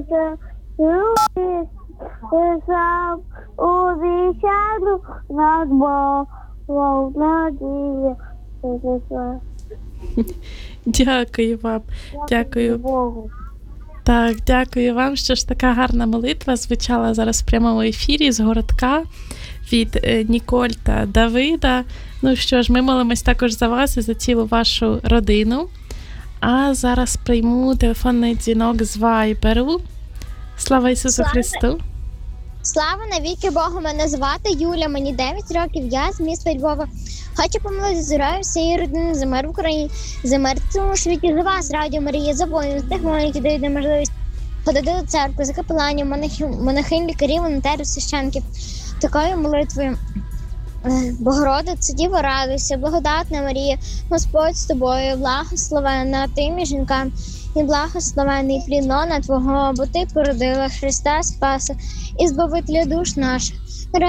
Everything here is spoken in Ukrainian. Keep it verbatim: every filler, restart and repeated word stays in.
Боже, любиш, ти сам обіцяну над Богом надія. Дякую вам. Дякую. Богу. Так, дякую вам, що ж така гарна молитва звучала зараз в прямому ефірі з городка від е, Ніколь та Давида. Ну що ж, ми молимось також за вас і за цілу вашу родину. А зараз прийму телефонний дзвінок з Вайберу. Слава Ісусу Слава! Христу! Слава навіки Богу, мене звати Юля, мені дев'ять років, я з міста Львова. Хочу помолитися за здоров'я всієї родини, за мир в Україні, за мир в цьому світі, за вас, Радіо Марія, за воїнів, за тих воїнів, які дають нам можливість ходити до церкви, за капеланів, монахів, монахинь, лікарів, волонтерів, священників. Такою молитвою. Богородице, Діво, радуйся, благодатна Марія, Господь з тобою, благословенна ти між жінками, і благословений плід лона Твого, бо ти породила Христа Спаса і Збавителя душ наших.